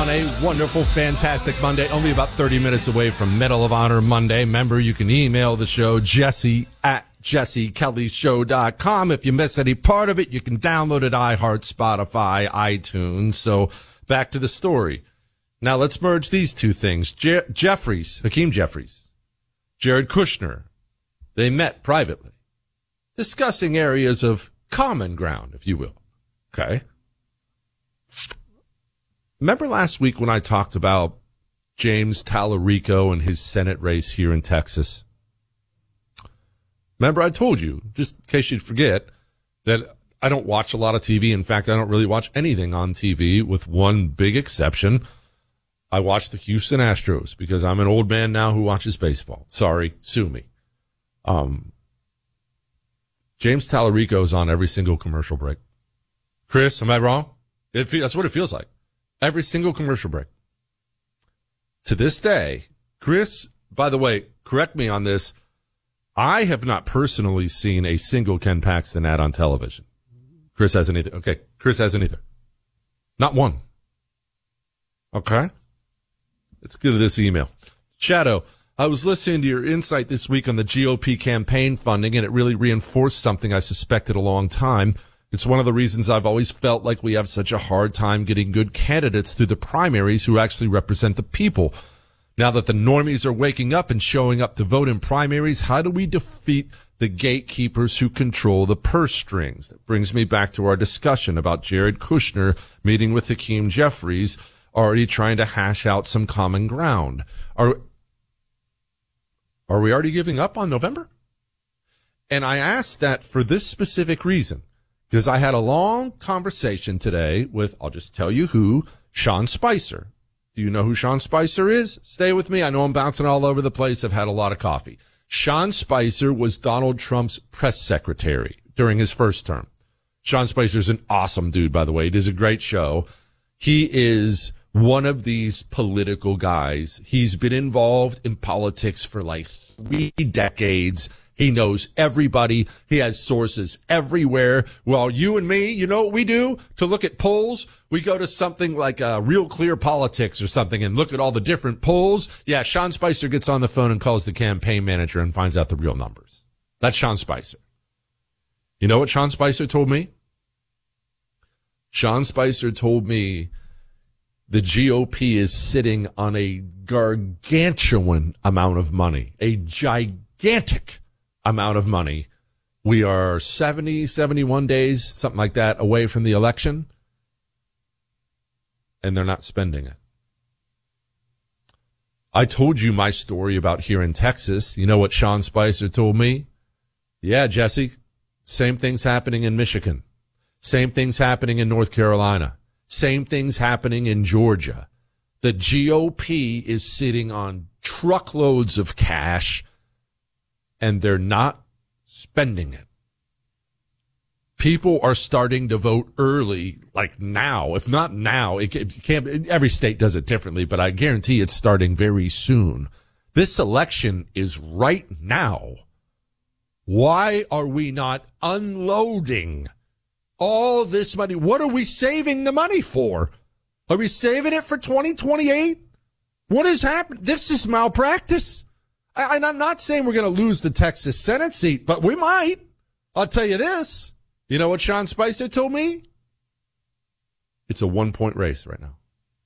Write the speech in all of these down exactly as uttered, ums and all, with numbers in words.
a wonderful, fantastic Monday. Only about thirty minutes away from Medal of Honor Monday. Remember, you can email the show, Jesse at jesse kelly show dot com. If you miss any part of it, you can download it, iHeart, Spotify, iTunes. So back to the story. Now let's merge these two things. Je- Jeffries, Hakeem Jeffries, Jared Kushner, they met privately, discussing areas of common ground, if you will. Okay. Remember last week when I talked about James Tallarico and his Senate race here in Texas? Remember I told you, just in case you'd forget, that I don't watch a lot of T V. In fact, I don't really watch anything on T V with one big exception. I watch the Houston Astros because I'm an old man now who watches baseball. Sorry, sue me. Um, James Tallarico is on every single commercial break. Chris, am I wrong? It fe- that's what it feels like. Every single commercial break. To this day, Chris, by the way, correct me on this, I have not personally seen a single Ken Paxton ad on television. Chris hasn't either. Okay, Chris hasn't either. Not one. Okay? Let's get to this email. Shadow, I was listening to your insight this week on the G O P campaign funding, and it really reinforced something I suspected a long time. It's one of the reasons I've always felt like we have such a hard time getting good candidates through the primaries who actually represent the people. Now that the normies are waking up and showing up to vote in primaries, how do we defeat the gatekeepers who control the purse strings? That brings me back to our discussion about Jared Kushner meeting with Hakeem Jeffries, already trying to hash out some common ground. Are, are we already giving up on November? And I asked that for this specific reason. Because I had a long conversation today with, I'll just tell you who, Sean Spicer. Do you know who Sean Spicer is? Stay with me. I know I'm bouncing all over the place. I've had a lot of coffee. Sean Spicer was Donald Trump's press secretary during his first term. Sean Spicer's an awesome dude, by the way. He does a great show. He is one of these political guys. He's been involved in politics for like three decades. He knows everybody. He has sources everywhere. Well, you and me, you know what we do to look at polls? We go to something like uh, Real Clear Politics or something and look at all the different polls. Yeah, Sean Spicer gets on the phone and calls the campaign manager and finds out the real numbers. That's Sean Spicer. You know what Sean Spicer told me? Sean Spicer told me the G O P is sitting on a gargantuan amount of money, a gigantic amount of money. We are seventy, seventy-one days, something like that, away from the election, and they're not spending it. I told you my story about here in Texas. You know what Sean Spicer told me? Yeah, Jesse, same thing's happening in Michigan. Same thing's happening in North Carolina. Same thing's happening in Georgia. The G O P is sitting on truckloads of cash, and they're not spending it. People are starting to vote early, like now. If not now, it can't, every state does it differently, but I guarantee it's starting very soon. This election is right now. Why are we not unloading all this money? What are we saving the money for? Are we saving it for twenty twenty-eight? What is happening? This is malpractice. I, I'm not saying we're going to lose the Texas Senate seat, but we might. I'll tell you this. You know what Sean Spicer told me? It's a one-point race right now.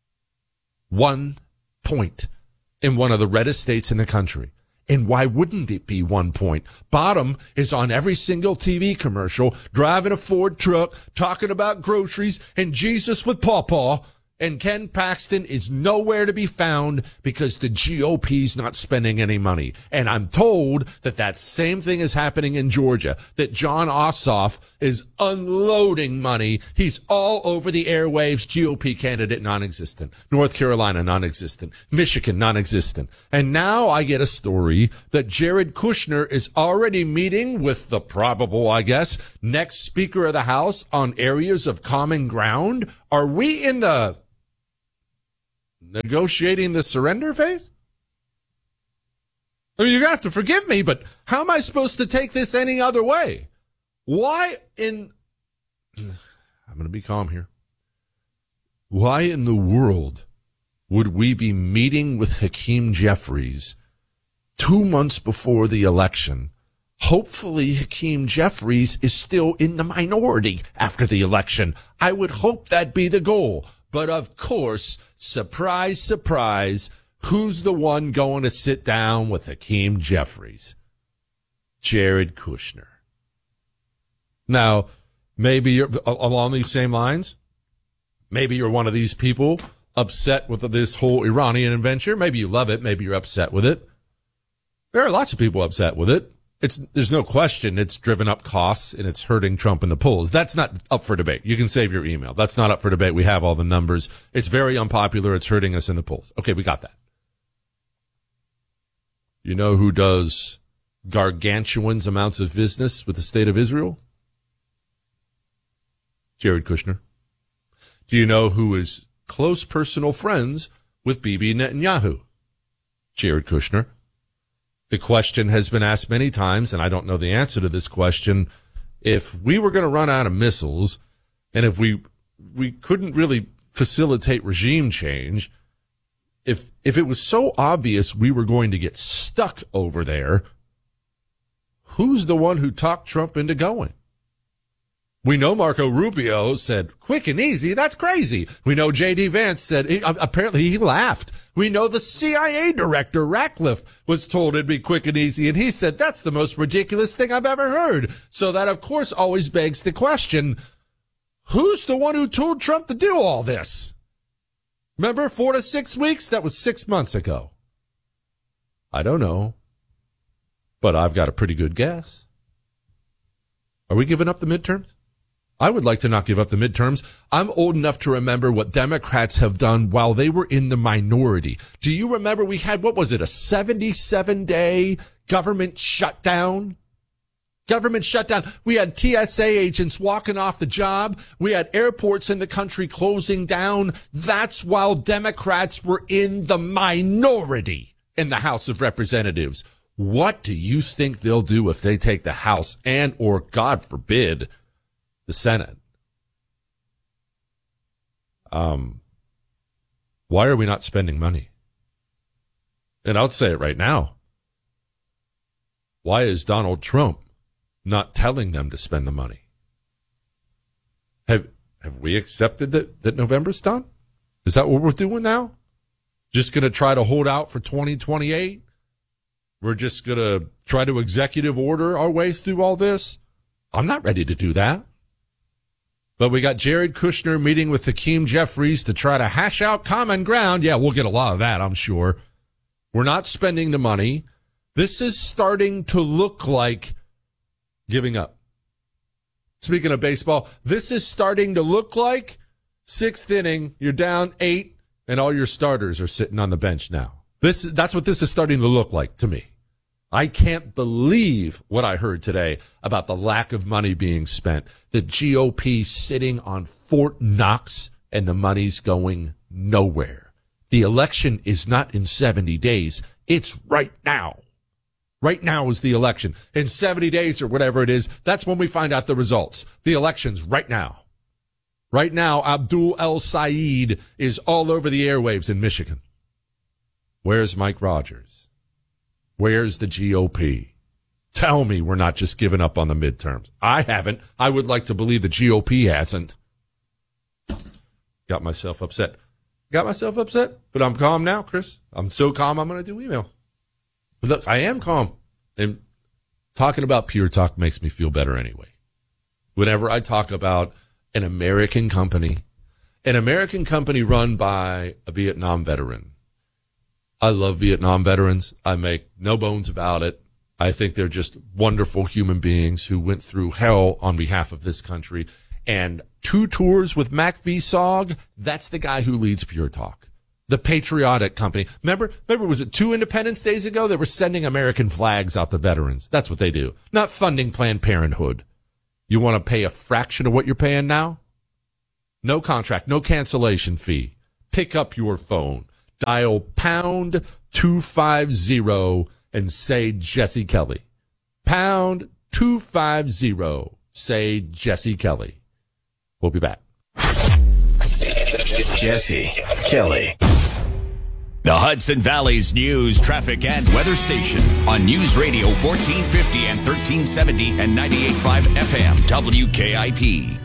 One point in one of the reddest states in the country. And why wouldn't it be one point? Bottom is on every single T V commercial, driving a Ford truck, talking about groceries and Jesus with Pawpaw. And Ken Paxton is nowhere to be found because the G O P's not spending any money. And I'm told that that same thing is happening in Georgia, that Jon Ossoff is unloading money. He's all over the airwaves. G O P candidate non-existent. North Carolina non-existent. Michigan non-existent. And now I get a story that Jared Kushner is already meeting with the probable, I guess, next Speaker of the House on areas of common ground. Are we in the negotiating the surrender phase? I mean, you're going to have to forgive me, but how am I supposed to take this any other way? Why in... I'm going to be calm here. Why in the world would we be meeting with Hakeem Jeffries two months before the election? Hopefully Hakeem Jeffries is still in the minority after the election. I would hope that'd be the goal. But of course, surprise, surprise, who's the one going to sit down with Hakeem Jeffries? Jared Kushner. Now, maybe you're along these same lines. Maybe you're one of these people upset with this whole Iranian adventure. Maybe you love it. Maybe you're upset with it. There are lots of people upset with it. It's, there's no question it's driven up costs and it's hurting Trump in the polls. That's not up for debate. You can save your email. That's not up for debate. We have all the numbers. It's very unpopular. It's hurting us in the polls. Okay, we got that. You know who does gargantuan amounts of business with the state of Israel? Jared Kushner. Do you know who is close personal friends with Bibi Netanyahu? Jared Kushner. The question has been asked many times, and I don't know the answer to this question. If we were going to run out of missiles, and if we we couldn't really facilitate regime change, if if it was so obvious we were going to get stuck over there, who's the one who talked Trump into going? We know Marco Rubio said, quick and easy, that's crazy. We know J D. Vance said, he, apparently he laughed. We know the C I A director, Ratcliffe, was told it'd be quick and easy, and he said, that's the most ridiculous thing I've ever heard. So that, of course, always begs the question, who's the one who told Trump to do all this? Remember, four to six weeks? That was six months ago. I don't know, but I've got a pretty good guess. Are we giving up the midterms? I would like to not give up the midterms. I'm old enough to remember what Democrats have done while they were in the minority. Do you remember we had, what was it, a seventy-seven day government shutdown? Government shutdown. We had T S A agents walking off the job. We had airports in the country closing down. That's while Democrats were in the minority in the House of Representatives. What do you think they'll do if they take the House and, or God forbid, the Senate? Um, why are we not spending money? And I'll say it right now. Why is Donald Trump not telling them to spend the money? Have have we accepted that, that November's done? Is that what we're doing now? Just going to try to hold out for twenty twenty-eight? We're just going to try to executive order our way through all this? I'm not ready to do that. But we got Jared Kushner meeting with Hakeem Jeffries to try to hash out common ground. Yeah, we'll get a lot of that, I'm sure. We're not spending the money. This is starting to look like giving up. Speaking of baseball, this is starting to look like sixth inning, you're down eight, and all your starters are sitting on the bench now. This, that's what this is starting to look like to me. I can't believe what I heard today about the lack of money being spent. The G O P sitting on Fort Knox and the money's going nowhere. The election is not in seventy days. It's right now. Right now is the election. In seventy days or whatever it is, that's when we find out the results. The election's right now. Right now, Abdul El Sayed is all over the airwaves in Michigan. Where's Mike Rogers? Where's the G O P? Tell me we're not just giving up on the midterms. I haven't. I would like to believe the G O P hasn't. Got myself upset. Got myself upset, but I'm calm now, Chris. I'm so calm I'm going to do emails. But look, I am calm. And talking about Pure Talk makes me feel better anyway. Whenever I talk about an American company, an American company run by a Vietnam veteran. I love Vietnam veterans. I make no bones about it. I think they're just wonderful human beings who went through hell on behalf of this country. And two tours with Mac Vesog, that's the guy who leads Pure Talk. The patriotic company. Remember, remember, was it two Independence Days ago? They were sending American flags out to veterans. That's what they do. Not funding Planned Parenthood. You want to pay a fraction of what you're paying now? No contract, no cancellation fee. Pick up your phone. Dial pound two five zero and say Jesse Kelly. Pound two five zero. Say Jesse Kelly. We'll be back. Jesse Kelly. The Hudson Valley's news, traffic, and weather station on News Radio fourteen fifty and thirteen seventy and ninety-eight point five F M, W K I P.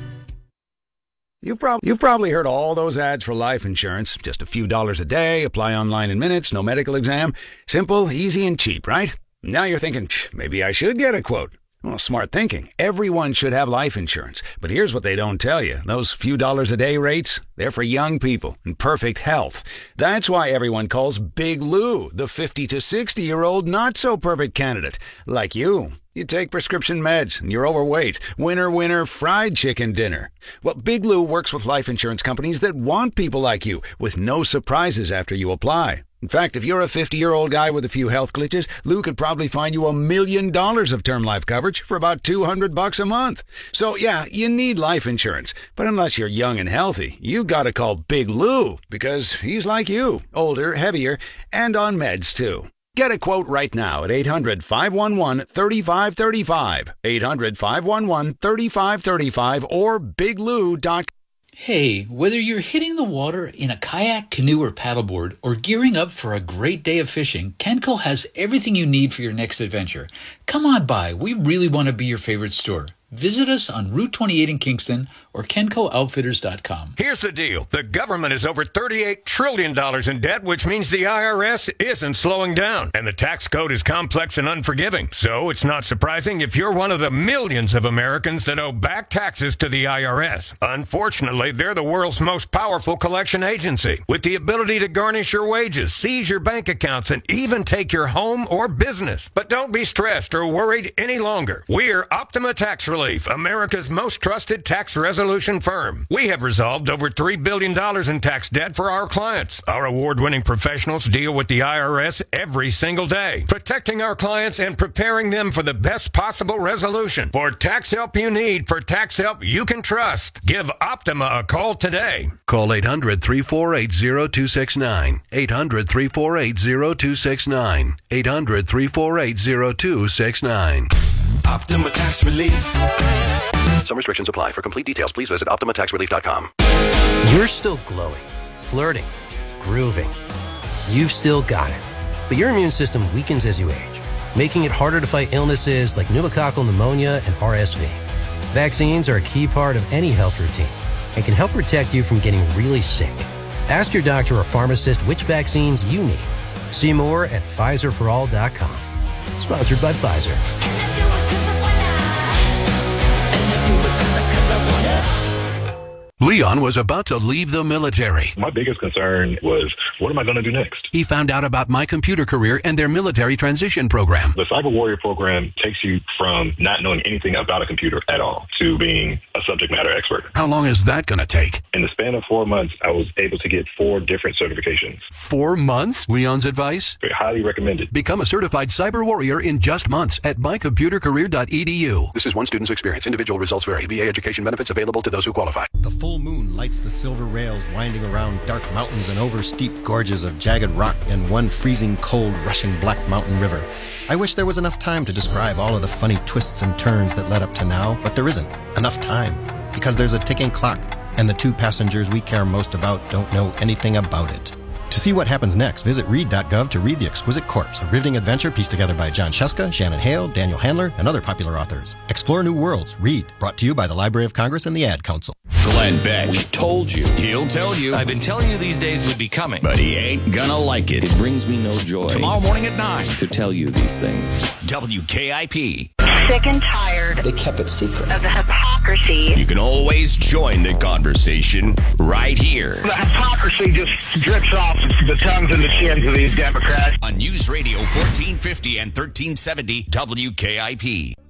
You've, prob- you've probably heard all those ads for life insurance. Just a few dollars a day, apply online in minutes, no medical exam. Simple, easy, and cheap, right? Now you're thinking, maybe I should get a quote. Well, smart thinking. Everyone should have life insurance. But here's what they don't tell you. Those few dollars a day rates, they're for young people in perfect health. That's why everyone calls Big Lou the fifty to sixty-year-old not-so-perfect candidate. Like you. You take prescription meds and you're overweight. Winner, winner, fried chicken dinner. Well, Big Lou works with life insurance companies that want people like you with no surprises after you apply. In fact, if you're a fifty-year-old guy with a few health glitches, Lou could probably find you a million dollars of term life coverage for about two hundred bucks a month. So yeah, you need life insurance. But unless you're young and healthy, you gotta call Big Lou because he's like you, older, heavier, and on meds too. Get a quote right now at eight hundred, five one one, three five three five, eight hundred, five one one, three five three five, or big lou dot com. Hey, whether you're hitting the water in a kayak, canoe, or paddleboard, or gearing up for a great day of fishing, Kenco has everything you need for your next adventure. Come on by. We really want to be your favorite store. Visit us on Route twenty-eight in Kingston or kenco outfitters dot com. Here's the deal. The government is over thirty-eight trillion dollars in debt, which means the I R S isn't slowing down. And the tax code is complex and unforgiving. So it's not surprising if you're one of the millions of Americans that owe back taxes to the I R S. Unfortunately, they're the world's most powerful collection agency, with the ability to garnish your wages, seize your bank accounts, and even take your home or business. But don't be stressed or worried any longer. We're Optima Tax Relief. Relief, America's most trusted tax resolution firm. We have resolved over three billion dollars in tax debt for our clients. Our award-winning professionals deal with the I R S every single day, protecting our clients and preparing them for the best possible resolution. For tax help you need, for tax help you can trust, give Optima a call today. Call eight hundred, three four eight, zero two six nine. eight hundred, three four eight, zero two six nine. eight hundred, three four eight, zero two six nine. Optima Tax Relief. Some restrictions apply. For complete details, please visit optima tax relief dot com. You're still glowing, flirting, grooving. You've still got it. But your immune system weakens as you age, making it harder to fight illnesses like pneumococcal pneumonia and R S V. Vaccines are a key part of any health routine and can help protect you from getting really sick. Ask your doctor or pharmacist which vaccines you need. See more at Pfizer for all dot com. Sponsored by Pfizer. Leon was about to leave the military. My biggest concern was, what am I going to do next? He found out about My Computer Career and their military transition program. The Cyber Warrior program takes you from not knowing anything about a computer at all to being a subject matter expert. How long is that going to take? In the span of four months, I was able to get four different certifications. Four months? Leon's advice? Highly recommended. Become a certified cyber warrior in just months at my computer career dot e d u. This is one student's experience. Individual results vary. V A education benefits available to those who qualify. The full moon lights the silver rails winding around dark mountains and over steep gorges of jagged rock and one freezing cold rushing black mountain river. I wish there was enough time to describe all of the funny twists and turns that led up to now, but there isn't enough time because there's a ticking clock and the two passengers we care most about don't know anything about it. To see what happens next, visit read dot gov to read The Exquisite Corpse, a riveting adventure pieced together by John Sheska, Shannon Hale, Daniel Handler, and other popular authors. Explore new worlds. Read. Brought to you by the Library of Congress and the Ad Council. Glenn Beck. We told you. He'll tell you. I've been telling you these days would be coming. But he ain't gonna like it. It brings me no joy. Tomorrow morning at nine. To tell you these things. W K I P. Sick and tired. They kept it secret. Of the hypocrisy. You can always join the conversation right here. The hypocrisy just drips off the tongues and the chins of these Democrats. On News Radio fourteen fifty and thirteen seventy W K I P.